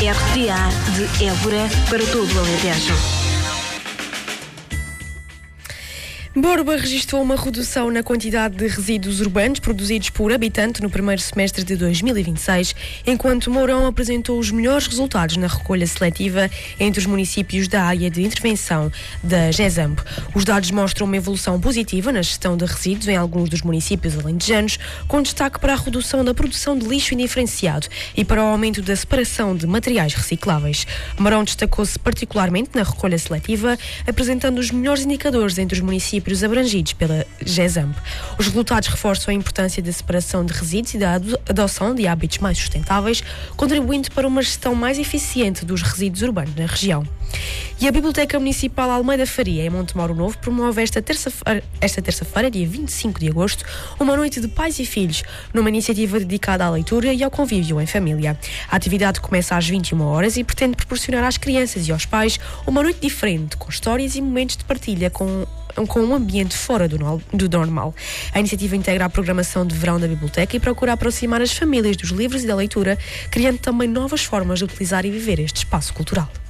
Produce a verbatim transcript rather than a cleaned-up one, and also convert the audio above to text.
R T A de Évora para todo o Alentejo. Borba registrou uma redução na quantidade de resíduos urbanos produzidos por habitante no primeiro semestre de dois mil e vinte e seis, enquanto Mourão apresentou os melhores resultados na recolha seletiva entre os municípios da área de intervenção da GESAMP. Os dados mostram uma evolução positiva na gestão de resíduos em alguns dos municípios alentejanos, com destaque para a redução da produção de lixo indiferenciado e para o aumento da separação de materiais recicláveis. Mourão destacou-se particularmente na recolha seletiva, apresentando os melhores indicadores entre os municípios abrangidos pela GESAMP. Os resultados reforçam a importância da separação de resíduos e da adoção de hábitos mais sustentáveis, contribuindo para uma gestão mais eficiente dos resíduos urbanos na região. E a Biblioteca Municipal Almeida Faria, em Montemoro Novo, promove esta terça-feira, esta terça-feira, dia vinte e cinco de agosto, uma noite de pais e filhos, numa iniciativa dedicada à leitura e ao convívio em família. A atividade começa às vinte e uma horas e pretende proporcionar às crianças e aos pais uma noite diferente, com histórias e momentos de partilha com com um ambiente fora do, no, do normal. A iniciativa integra a programação de verão da biblioteca e procura aproximar as famílias dos livros e da leitura, criando também novas formas de utilizar e viver este espaço cultural.